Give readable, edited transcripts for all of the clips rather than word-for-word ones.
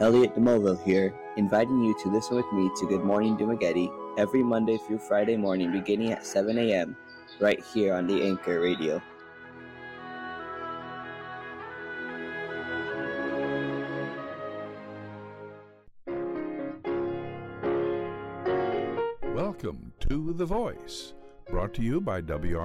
Elliot DeMoville here, inviting you to listen with me to Good Morning Dumageddon every Monday through Friday morning beginning at 7 a.m. right here on the Anchor Radio. Welcome to The Voice, brought to you by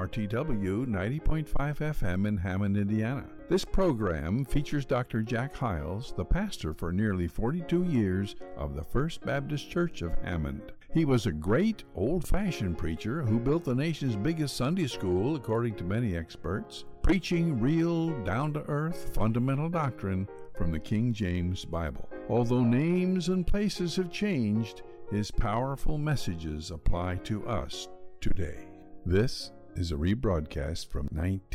WRTW 90.5 FM in Hammond, Indiana. This program features Dr. Jack Hiles, the pastor for nearly 42 years of the First Baptist Church of Hammond. He was a great old-fashioned preacher who built the nation's biggest Sunday school, according to many experts, preaching real, down-to-earth, fundamental doctrine from the King James Bible. Although names and places have changed, his powerful messages apply to us today. This is a rebroadcast from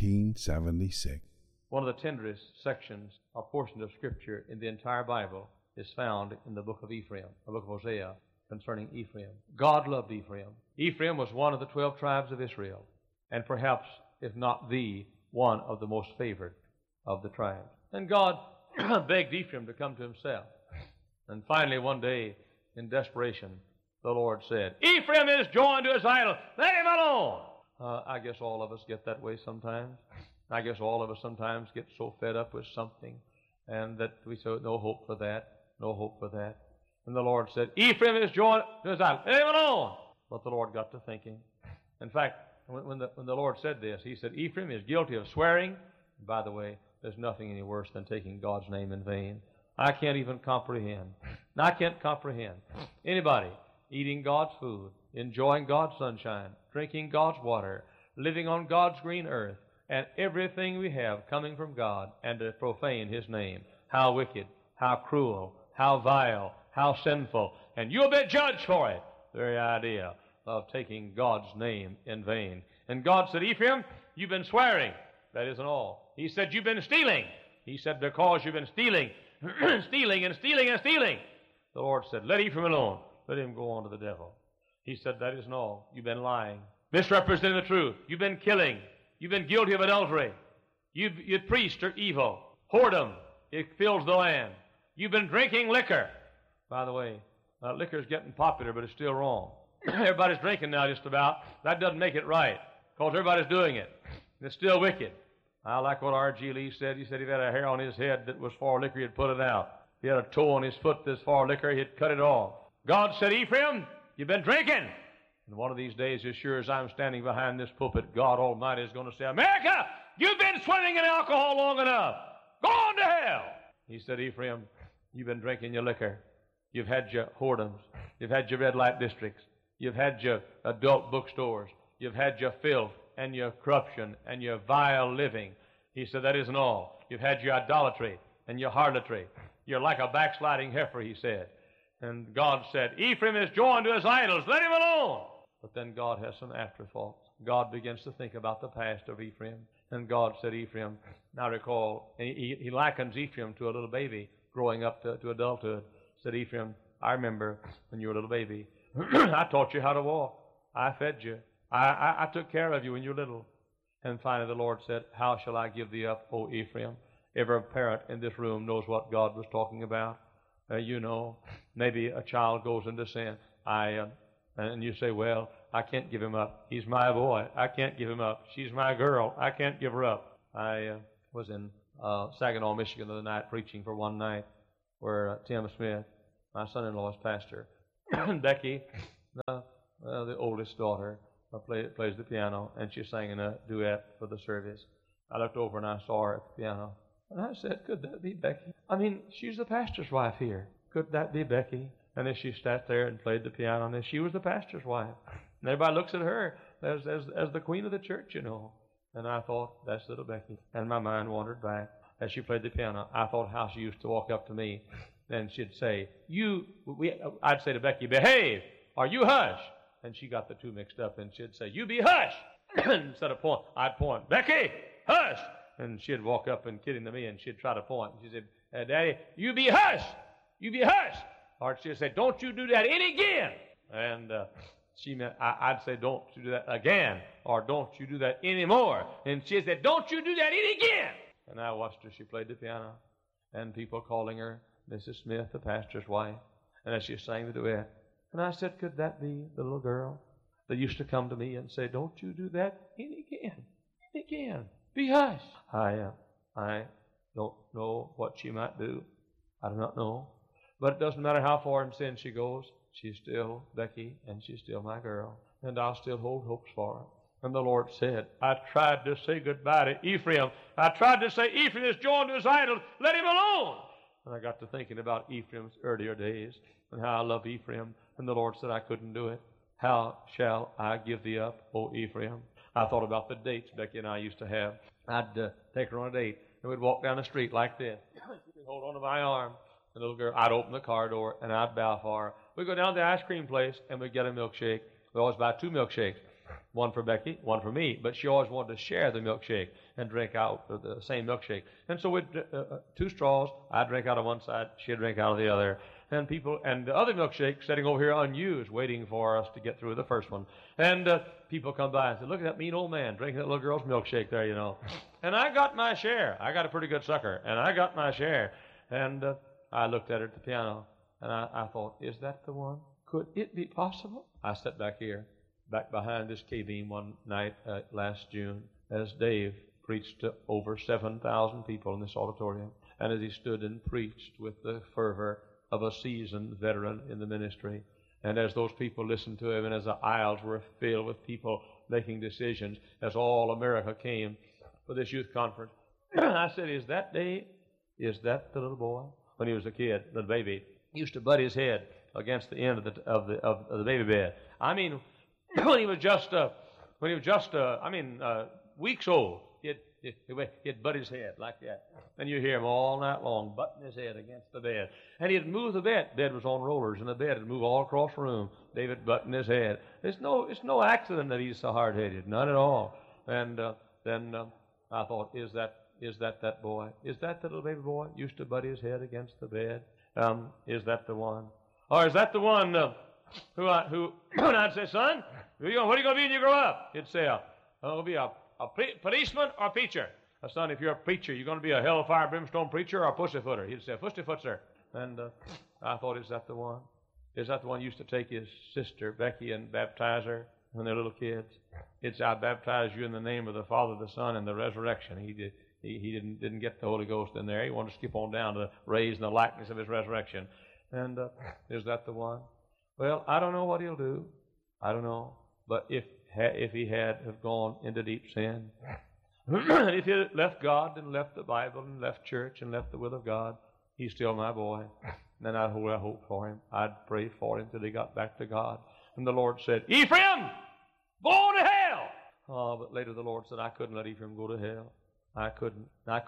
1976. One of the tenderest sections or portions of Scripture in the entire Bible is found in the book of Ephraim, the book of Hosea, concerning Ephraim. God loved Ephraim. Ephraim was one of the 12 tribes of Israel, and perhaps, if not the, one of the most favored of the tribes. And God begged Ephraim to come to himself. And finally, one day, in desperation, the Lord said, Ephraim is joined to his idol. Let him alone. I guess all of us get that way sometimes. I guess all of us sometimes get so fed up with something and that we say, no hope for that, no hope for that. And the Lord said, Ephraim is joined to his idol. Let him alone. But the Lord got to thinking. In fact, when the Lord said this, he said, Ephraim is guilty of swearing. By the way, there's nothing any worse than taking God's name in vain. I can't even comprehend. I can't comprehend anybody eating God's food, enjoying God's sunshine, drinking God's water, living on God's green earth, and everything we have coming from God, and to profane His name. How wicked, how cruel, how vile, how sinful, and you'll be judged for it. The very idea of taking God's name in vain. And God said, Ephraim, you've been swearing. That isn't all. He said, you've been stealing. He said, because you've been stealing, stealing and stealing and stealing. The Lord said, let Ephraim alone. Let him go on to the devil. He said, that isn't all. You've been lying, misrepresenting the truth. You've been killing. You've been guilty of adultery. You priests are evil. Whoredom, it fills the land. You've been drinking liquor. By the way, liquor's getting popular, but it's still wrong. Everybody's drinking now just about. That doesn't make it right, because everybody's doing it. It's still wicked. I like what R.G. Lee said. He said if he had a hair on his head that was for liquor, he'd put it out. If he had a toe on his foot that's for liquor, he'd cut it off. God said, Ephraim, you've been drinking. And one of these days, as sure as I'm standing behind this pulpit, God Almighty is going to say, America, you've been swimming in alcohol long enough. Go on to hell. He said, Ephraim, you've been drinking your liquor. You've had your whoredoms. You've had your red light districts. You've had your adult bookstores. You've had your filth and your corruption and your vile living. He said, that isn't all. You've had your idolatry and your harlotry. You're like a backsliding heifer, he said. And God said, Ephraim is joined to his idols. Let him alone. But then God has some afterthoughts. God begins to think about the past of Ephraim. And God said, Ephraim, now recall, and he likens Ephraim to a little baby growing up to adulthood. Said, Ephraim, I remember when you were a little baby. I taught you how to walk. I fed you. I took care of you when you were little. And finally the Lord said, how shall I give thee up, O Ephraim? Every parent in this room knows what God was talking about. You know, maybe a child goes into sin. And you say, well, I can't give him up. He's my boy. I can't give him up. She's my girl. I can't give her up. I was in Saginaw, Michigan the other night preaching for one night where Tim Smith, my son-in-law, is pastor. And Becky, the oldest daughter, plays the piano, and she sang in a duet for the service. I looked over and I saw her at the piano. And I said, could that be Becky? I mean, she's the pastor's wife here. Could that be Becky? And then she sat there and played the piano, and then she was the pastor's wife. And everybody looks at her as the queen of the church, you know. And I thought, that's little Becky. And my mind wandered back. As she played the piano, I thought how she used to walk up to me, and she'd say, I'd say to Becky, behave, or you hush. And she got the two mixed up, and she'd say, you be hush. Instead of point, I'd point, Becky, hush. And she'd walk up and kidding to me, and she'd try to point. And she said, Daddy, you be hush. You be hush. Or she'd say, don't you do that any again. And I'd say, don't you do that again. Or don't you do that anymore. And she said, don't you do that any again. And I watched her. She played the piano. And people calling her Mrs. Smith, the pastor's wife, and as she sang the duet. And I said, could that be the little girl that used to come to me and say, don't you do that again. Be hush. I don't know what she might do. I do not know. But it doesn't matter how far in sin she goes. She's still Becky, and she's still my girl. And I'll still hold hopes for her. And the Lord said, I tried to say goodbye to Ephraim. I tried to say, Ephraim is joined to his idol. Let him alone. And I got to thinking about Ephraim's earlier days and how I love Ephraim. And the Lord said I couldn't do it. How shall I give thee up, O Ephraim? I thought about the dates Becky and I used to have. I'd take her on a date, and we'd walk down the street like this. She'd hold on to my arm. The little girl, I'd open the car door, and I'd bow for her. We'd go down to the ice cream place, and we'd get a milkshake. We always buy 2 milkshakes, one for Becky, one for me. But she always wanted to share the milkshake and drink out of the same milkshake. And so we'd 2 straws. I'd drink out of one side, she'd drink out of the other. And the other milkshake sitting over here unused, waiting for us to get through the first one. And people come by and say, look at that mean old man drinking that little girl's milkshake there, you know. And I got my share. I got a pretty good sucker, and I got my share. And I looked at her at the piano, and I thought, is that the one? Could it be possible? I sat back here, back behind this K-beam one night last June, as Dave preached to over 7,000 people in this auditorium. And as he stood and preached with the fervor of a seasoned veteran in the ministry, and as those people listened to him, and as the aisles were filled with people making decisions, as all America came for this youth conference, I said, is that Dave? Is that the little boy? When he was a kid, the baby, he used to butt his head against the end of the baby bed. I mean, when he was just weeks old, he'd butt his head like that, and you hear him all night long butting his head against the bed. And he'd move the bed. Bed was on rollers, and the bed would move all across the room. David butting his head. It's no accident that he's so hard-headed, none at all. And then I thought, is that boy? Is that the little baby boy used to butt his head against the bed? Is that the one? Or is that the one who and I'd say, son, what are you going to be when you grow up? He'd say, I'm going to be a policeman or a preacher. Son, if you're a preacher, you're going to be a hellfire brimstone preacher or a pussyfooter. He'd say, pussyfooter. And I thought, is that the one? Is that the one who used to take his sister, Becky, and baptize her when they're little kids? He'd say, I baptize you in the name of the Father, the Son, and the resurrection. He didn't get the Holy Ghost in there. He wanted to skip on down to raise in the likeness of his resurrection. And is that the one? Well, I don't know what he'll do. I don't know. But if he had have gone into deep sin, if he had left God and left the Bible and left church and left the will of God, he's still my boy. And then I'd hold out hope for him. I'd pray for him till he got back to God. And the Lord said, Ephraim, go to hell. Oh, but later the Lord said, I couldn't let Ephraim go to hell. I couldn't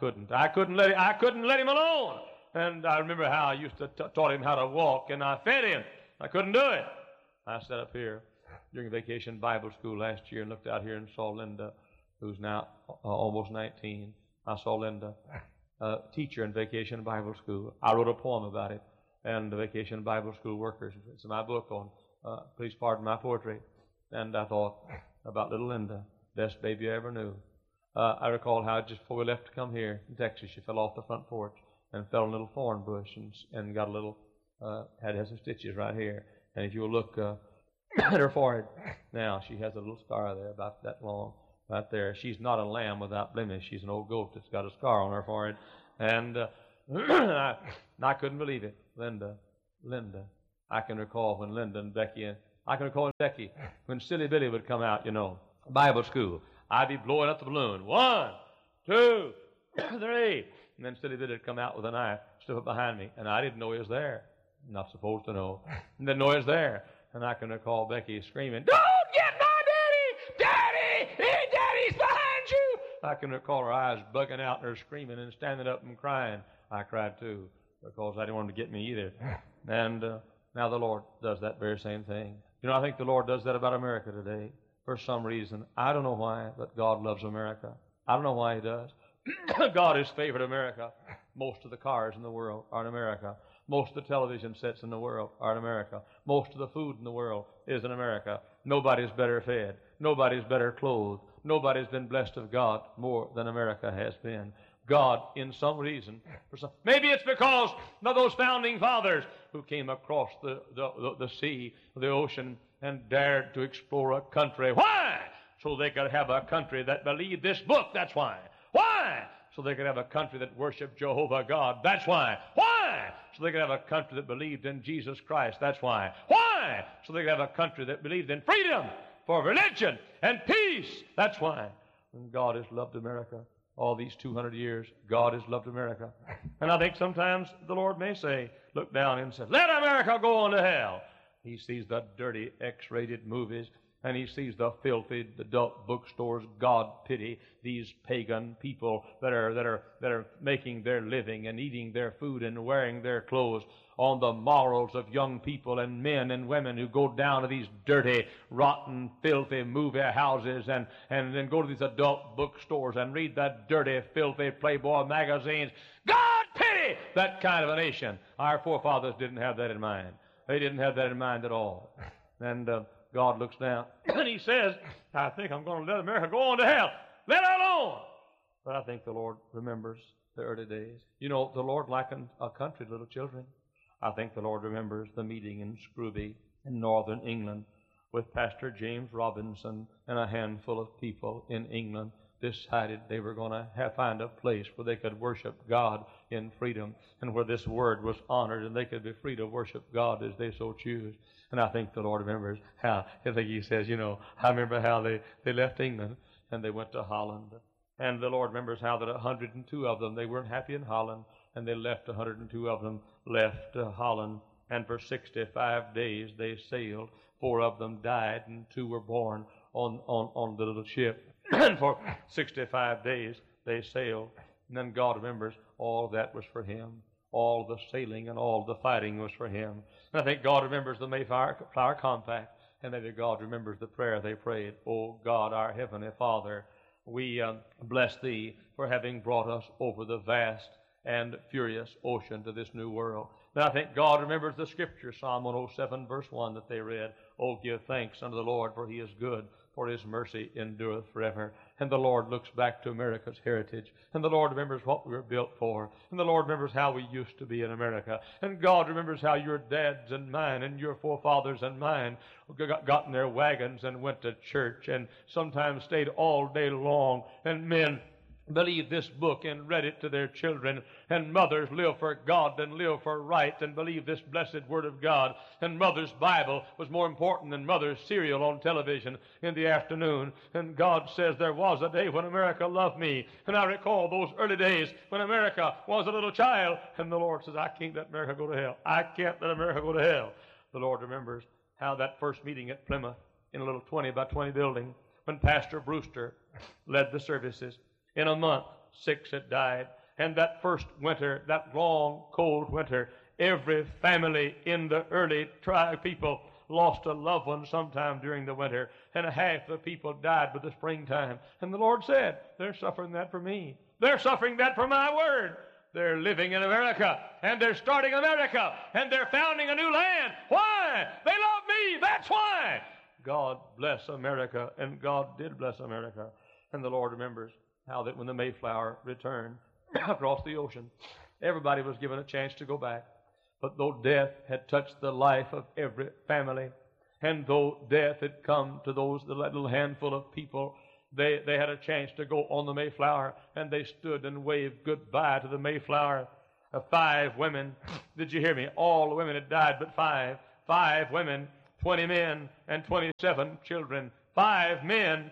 let him alone. And I remember how I used to taught him how to walk, and I fed him. I couldn't do it. I sat up here during vacation Bible school last year and looked out here and saw Linda, who's now almost 19. I saw Linda, teacher in vacation Bible school. I wrote a poem about it, and the vacation Bible school workers. It's in my book on, please pardon my poetry. And I thought about little Linda, best baby I ever knew. I recall how just before we left to come here in Texas, she fell off the front porch and fell in a little thorn bush and got a little, had some stitches right here. And if you'll look at her forehead now, she has a little scar there about that long, right there. She's not a lamb without blemish. She's an old goat that's got a scar on her forehead. And I couldn't believe it. Linda. I can recall when Linda and Becky, when Silly Billy would come out, Bible school. I'd be blowing up the balloon. 1, 2, 3. And then Silly Billy would come out with a knife, stuff it behind me, and I didn't know he was there. Not supposed to know. And didn't know he was there. And I can recall Becky screaming, don't get my daddy! Daddy! Daddy's behind you! I can recall her eyes bugging out and her screaming and standing up and crying. I cried too, because I didn't want him to get me either. And now the Lord does that very same thing. I think the Lord does that about America today. For some reason. I don't know why, but God loves America. I don't know why He does. God has favored America. Most of the cars in the world are in America. Most of the television sets in the world are in America. Most of the food in the world is in America. Nobody's better fed. Nobody's better clothed. Nobody's been blessed of God more than America has been. God, in some reason, maybe it's because of those founding fathers who came across the sea, the ocean, and dared to explore a country. Why? So they could have a country that believed this book. That's why. Why? So they could have a country that worshiped Jehovah God. That's why. Why? So they could have a country that believed in Jesus Christ. That's why. Why? So they could have a country that believed in freedom for religion and peace. That's why. And God has loved America all these 200 years. God has loved America. And I think sometimes the Lord may say, look down and say, let America go on to hell. He sees the dirty X-rated movies, and he sees the filthy adult bookstores. God pity these pagan people that are making their living and eating their food and wearing their clothes on the morals of young people and men and women who go down to these dirty, rotten, filthy movie houses and then go to these adult bookstores and read that dirty, filthy Playboy magazines. God pity that kind of a nation. Our forefathers didn't have that in mind. They didn't have that in mind at all. And God looks down and he says, I think I'm going to let America go on to hell. Let it alone. But I think the Lord remembers the early days. You know, the Lord likened a country to little children. I think the Lord remembers the meeting in Scrooby in northern England with Pastor James Robinson and a handful of people in England decided they were going to find a place where they could worship God in freedom and where this word was honored and they could be free to worship God as they so choose. And I think the Lord remembers how, I think he says, you know, I remember how they left England and they went to Holland. And the Lord remembers how that 102 of them, they weren't happy in Holland, and they left 102 of them, left Holland. And for 65 days they sailed. 4 of them died and 2 were born on the little ship. And for 65 days they sailed. And then God remembers all that was for him. All the sailing and all the fighting was for him. And I think God remembers the Mayflower Compact. And maybe God remembers the prayer they prayed. Oh God, our Heavenly Father, we bless Thee for having brought us over the vast and furious ocean to this new world. And I think God remembers the scripture, Psalm 107, verse 1, that they read. Oh, give thanks unto the Lord, for He is good, for His mercy endureth forever. And the Lord looks back to America's heritage. And the Lord remembers what we were built for. And the Lord remembers how we used to be in America. And God remembers how your dads and mine and your forefathers and mine got in their wagons and went to church and sometimes stayed all day long. And men believed this book and read it to their children, and mothers live for God and live for right and believe this blessed Word of God. And mother's Bible was more important than mother's cereal on television in the afternoon. And God says there was a day when America loved me. And I recall those early days when America was a little child, and the Lord says, I can't let America go to hell. I can't let America go to hell. The Lord remembers how that first meeting at Plymouth in a little 20 by 20 building, when Pastor Brewster led the services. In a month, 6 had died. And that first winter, that long, cold winter, every family in the early tribe people lost a loved one sometime during the winter. And half the people died by the springtime. And the Lord said, they're suffering that for me. They're suffering that for my word. They're living in America, and they're starting America, and they're founding a new land. Why? They love me. That's why. God bless America, and God did bless America. And the Lord remembers how that when the Mayflower returned across the ocean, everybody was given a chance to go back. But though death had touched the life of every family, and though death had come to those little handful of people, they had a chance to go on the Mayflower, and they stood and waved goodbye to the Mayflower. 5 women, did you hear me? All the women had died but 5. 5 women, 20 men, and 27 children. 5 women,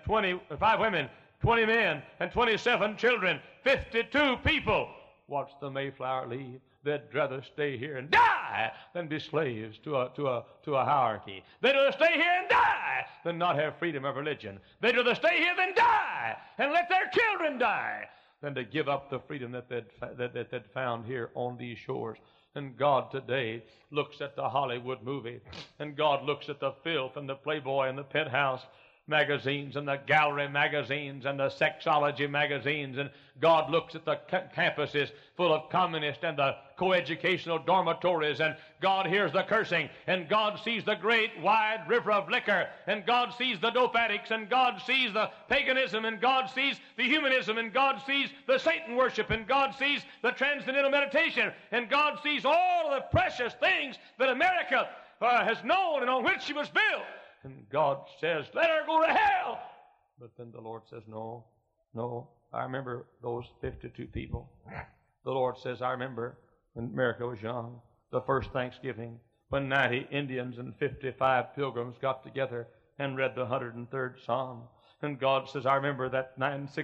20 men, and 27 children. 52 people watched the Mayflower leave. They'd rather stay here and die than be slaves to a hierarchy. They'd rather stay here and die than not have freedom of religion. They'd rather stay here than die and let their children die than to give up the freedom that they'd found here on these shores. And God today looks at the Hollywood movie, and God looks at the filth and the Playboy and the penthouse, magazines and the gallery magazines and the sexology magazines, and God looks at the campuses full of communists and the coeducational dormitories, and God hears the cursing, and God sees the great wide river of liquor, and God sees the dope addicts, and God sees the paganism, and God sees the humanism, and God sees the Satan worship, and God sees the transcendental meditation, and God sees all of the precious things that America has known and on which she was built. And God says, let her go to hell. But then the Lord says, no. I remember those 52 people. The Lord says, I remember when America was young, the first Thanksgiving, when 90 Indians and 55 pilgrims got together and read the 103rd Psalm. And God says, I remember that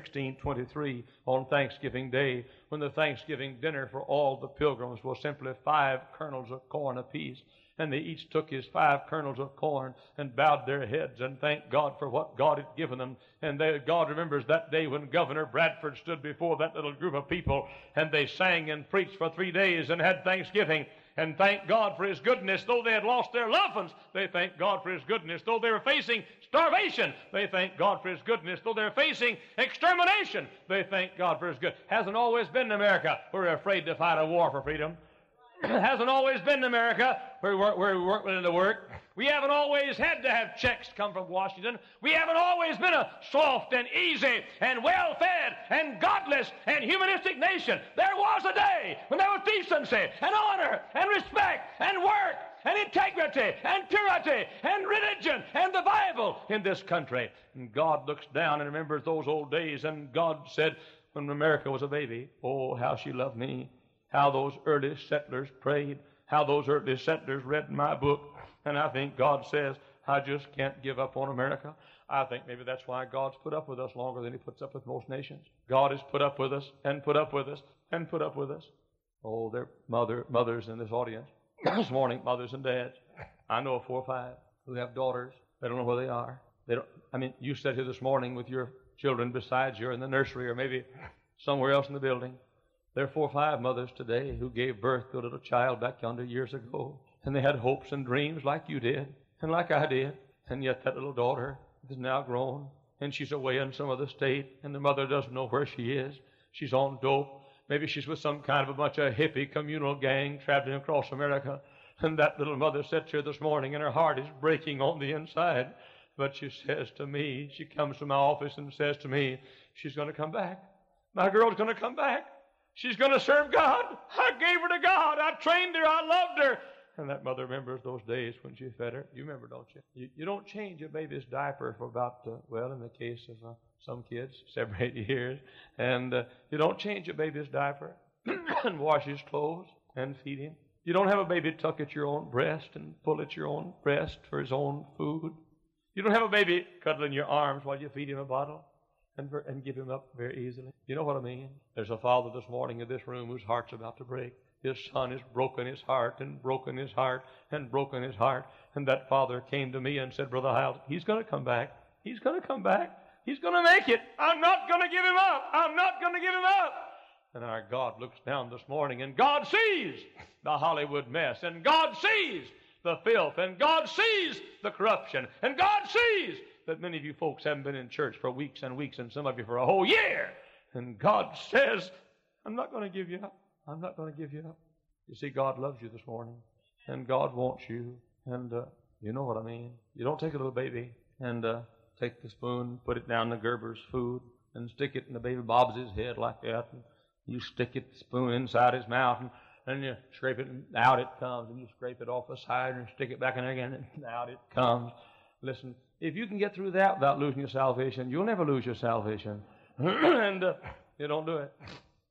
1623 on Thanksgiving Day, when the Thanksgiving dinner for all the pilgrims was simply 5 kernels of corn apiece. And they each took his 5 kernels of corn and bowed their heads and thanked God for what God had given them. And God remembers that day when Governor Bradford stood before that little group of people, and they sang and preached for 3 days and had Thanksgiving and thanked God for His goodness. Though they had lost their loved ones, they thanked God for His goodness. Though they were facing starvation, they thanked God for His goodness. Though they're facing extermination, they thanked God for His good. Hasn't always been in America we're afraid to fight a war for freedom. Hasn't always been in America where we weren't willing to work. We haven't always had to have checks come from Washington. We haven't always been a soft and easy and well-fed and godless and humanistic nation. There was a day when there was decency and honor and respect and work and integrity and purity and religion and the Bible in this country. And God looks down and remembers those old days, and God said, when America was a baby, oh, how she loved me. How those early settlers prayed, how those early settlers read my book. And I think God says, I just can't give up on America. I think maybe that's why God's put up with us longer than He puts up with most nations. God has put up with us and put up with us and put up with us. Oh, there are mothers in this audience this morning, mothers and dads. I know of 4 or 5 who have daughters. They don't know where they are. You sat here this morning with your children beside you in the nursery or maybe somewhere else in the building. There are 4 or 5 mothers today who gave birth to a little child back yonder years ago. And they had hopes and dreams like you did and like I did. And yet that little daughter is now grown, and she's away in some other state, and the mother doesn't know where she is. She's on dope. Maybe she's with some kind of a bunch of hippie communal gang traveling across America. And that little mother sits here this morning, and her heart is breaking on the inside. But she says to me, she comes to my office and says to me, she's going to come back. My girl's going to come back. She's going to serve God. I gave her to God. I trained her. I loved her. And that mother remembers those days when she fed her. You remember, don't you? You don't change a baby's diaper for about, in the case of some kids, 7 or 8 years. And you don't change a baby's diaper and wash his clothes and feed him. You don't have a baby tuck at your own breast and pull at your own breast for his own food. You don't have a baby cuddle in your arms while you feed him a bottle and give him up very easily. You know what I mean? There's a father this morning in this room whose heart's about to break. His son has broken his heart and broken his heart and broken his heart. And that father came to me and said, Brother Hiles, he's going to come back. He's going to come back. He's going to make it. I'm not going to give him up. I'm not going to give him up. And our God looks down this morning, and God sees the Hollywood mess, and God sees the filth, and God sees the corruption, and God sees that many of you folks haven't been in church for weeks and weeks, and some of you for a whole year. And God says, I'm not going to give you up. I'm not going to give you up. You see, God loves you this morning, and God wants you, and you know what I mean. You don't take a little baby and take the spoon, put it down the Gerber's food, and stick it in the baby Bob's head like that, and you stick it, the spoon inside his mouth, and you scrape it, and out it comes, and you scrape it off the side, and stick it back in there again, and out it comes. Listen, if you can get through that without losing your salvation, you'll never lose your salvation. And you don't do it.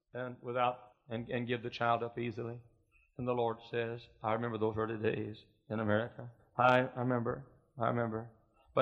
And give the child up easily. And the Lord says, I remember those early days in America. I remember.